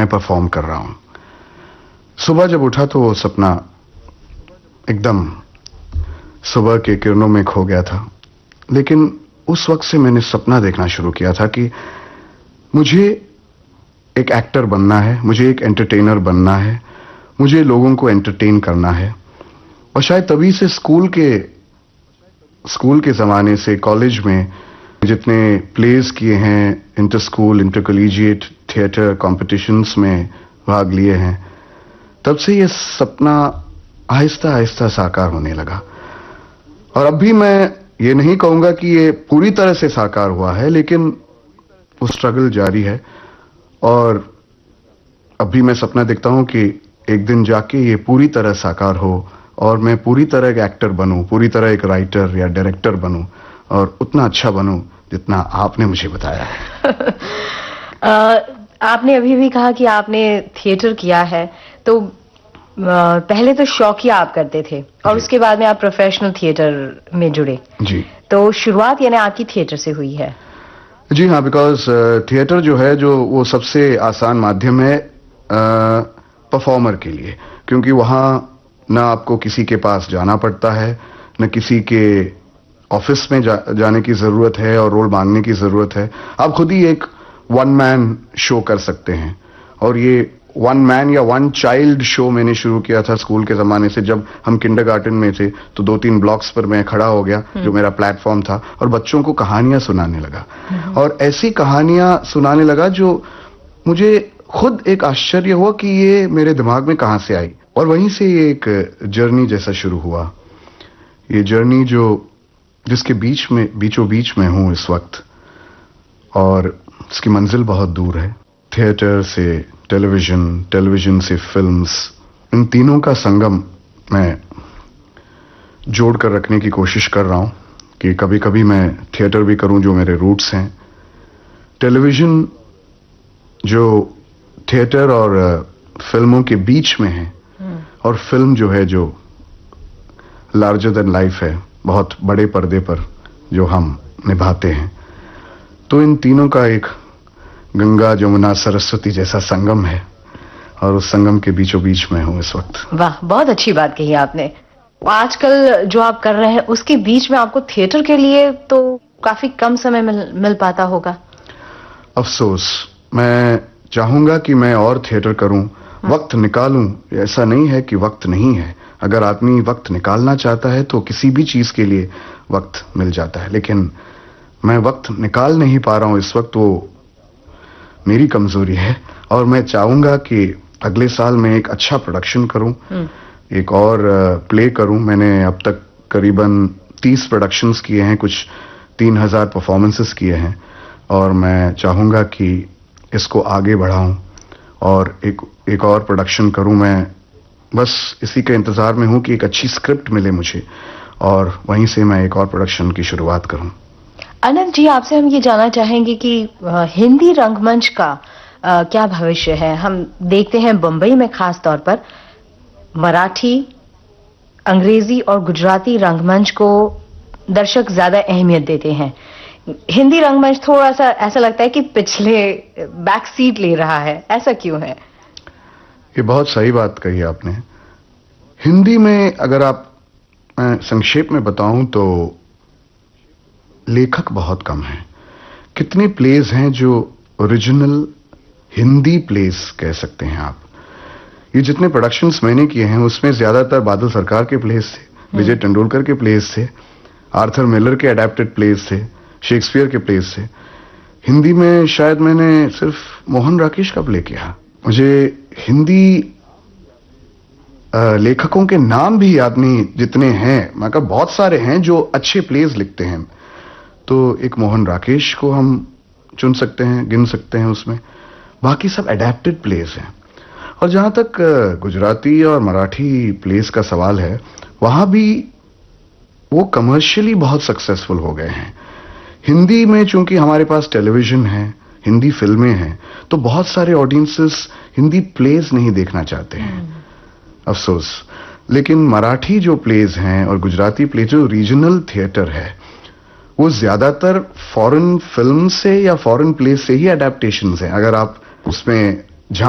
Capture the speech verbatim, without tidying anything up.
मैं परफॉर्म कर रहा हूं। सुबह जब उठा तो वो सपना एकदम सुबह के किरणों में खो गया था, लेकिन उस वक्त से मैंने सपना देखना शुरू किया था कि मुझे एक एक्टर बनना है, मुझे एक एंटरटेनर बनना है, मुझे लोगों को एंटरटेन करना है। और शायद तभी से स्कूल के स्कूल के ज़माने से कॉलेज में जितने प्लेज किए हैं, inter school inter collegiate theatre competitions में भाग लिए हैं, तब से ये सपना आहिस्ता आहिस्ता साकार होने लगा। और अब भी मैं ये नहीं कहूंगा कि ये पूरी तरह से साकार हुआ है, लेकिन वो स्ट्रगल जारी है। और अब भी मैं सपना देखता हूं कि एक दिन जाके ये पूरी तरह साकार हो और मैं पूरी तरह एक एक्टर बनूं, पूरी तरह एक राइटर या डायरेक्टर बनूं और उतना अच्छा बनूं जितना आपने मुझे बताया है। आ, आपने अभी भी कहा कि आपने थिएटर किया है, तो आ, पहले तो शौकिया आप करते थे और उसके बाद में आप प्रोफेशनल थिएटर में जुड़े। जी। तो शुरुआत यानी आपकी थिएटर से हुई है? जी हाँ, बिकॉज थिएटर जो है जो वो सबसे आसान माध्यम है परफॉर्मर के लिए, क्योंकि वहाँ ना आपको किसी के पास जाना पड़ता है, न किसी के ऑफिस में जा, जाने की जरूरत है और रोल मांगने की जरूरत है। आप खुद ही एक वन मैन शो कर सकते हैं। और ये वन मैन या वन चाइल्ड शो मैंने शुरू किया था स्कूल के जमाने से। जब हम किंडरगार्टन में थे तो दो तीन ब्लॉक्स पर मैं खड़ा हो गया, जो मेरा प्लेटफॉर्म था, और बच्चों को कहानियां सुनाने लगा। और ऐसी कहानियां सुनाने लगा जो मुझे खुद एक आश्चर्य हुआ कि ये मेरे दिमाग में कहां से आई। और वहीं से ये एक जर्नी जैसा शुरू हुआ। ये जर्नी जो जिसके बीच में बीचों बीच में हूं इस वक्त, और इसकी मंजिल बहुत दूर है। थिएटर से टेलीविजन, टेलीविजन से फिल्म्स, इन तीनों का संगम मैं जोड़ कर रखने की कोशिश कर रहा हूं कि कभी कभी मैं थिएटर भी करूं जो मेरे रूट्स हैं। टेलीविजन जो थिएटर और फिल्मों के बीच में है, और फिल्म जो है जो लार्जर देन लाइफ है, बहुत बड़े पर्दे पर जो हम निभाते हैं। तो इन तीनों का एक गंगा जमुना सरस्वती जैसा संगम है, और उस संगम के बीचों बीच में हूं इस वक्त। वाह, बहुत अच्छी बात कही आपने। आजकल जो आप कर रहे हैं उसके बीच में आपको थिएटर के लिए तो काफी कम समय मिल, मिल पाता होगा। अफसोस, मैं चाहूंगा कि मैं और थिएटर करूं, वक्त निकालूं। ऐसा नहीं है कि वक्त नहीं है। अगर आदमी वक्त निकालना चाहता है तो किसी भी चीज के लिए वक्त मिल जाता है, लेकिन मैं वक्त निकाल नहीं पा रहा हूं इस वक्त। वो मेरी कमजोरी है। और मैं चाहूंगा कि अगले साल मैं एक अच्छा प्रोडक्शन करूं, एक और प्ले करूं। मैंने अब तक करीबन तीस प्रोडक्शंस किए हैं, कुछ तीन हजार परफॉर्मेंसेस किए हैं, और मैं चाहूंगा कि इसको आगे बढ़ाऊं और एक एक और प्रोडक्शन करूं। मैं बस इसी के इंतजार में हूं कि एक अच्छी स्क्रिप्ट मिले मुझे, और वहीं से मैं एक और प्रोडक्शन की शुरुआत करूं। अनंत जी, आपसे हम ये जानना चाहेंगे कि हिंदी रंगमंच का आ, क्या भविष्य है? हम देखते हैं बंबई में खास तौर पर मराठी, अंग्रेजी और गुजराती रंगमंच को दर्शक ज्यादा अहमियत देते हैं। हिंदी रंगमंच थोड़ा सा ऐसा लगता है कि पिछले बैक सीट ले रहा है। ऐसा क्यों है? ये बहुत सही बात कही आपने। हिंदी में अगर आप मैं संक्षेप में बताऊं तो लेखक बहुत कम हैं। कितने प्लेज हैं जो ओरिजिनल हिंदी प्लेज कह सकते हैं आप। ये जितने प्रोडक्शंस मैंने किए हैं उसमें ज्यादातर बादल सरकार के प्लेज थे, विजय तेंदुलकर के प्लेज थे, आर्थर मिलर के अडेप्टेड प्लेज थे, शेक्सपियर के प्लेज थे। हिंदी में शायद मैंने सिर्फ मोहन राकेश का प्ले किया। मुझे हिंदी लेखकों के नाम भी याद नहीं जितने हैं, मतलब बहुत सारे हैं जो अच्छे प्लेज लिखते हैं। तो एक मोहन राकेश को हम चुन सकते हैं, गिन सकते हैं उसमें। बाकी सब अडेप्टेड प्लेज हैं। और जहां तक गुजराती और मराठी प्लेज का सवाल है, वहां भी वो कमर्शियली बहुत सक्सेसफुल हो गए हैं। हिंदी में चूंकि हमारे पास टेलीविजन है, हिंदी फिल्में हैं, तो बहुत सारे ऑडियंसेस हिंदी प्लेज नहीं देखना चाहते हैं, अफसोस। लेकिन मराठी जो प्लेज हैं और गुजराती प्लेज जो रीजनल थिएटर है, वो ज्यादातर फॉरेन फिल्म से या फॉरेन प्लेज से ही अडेप्टेशंस हैं। अगर आप उसमें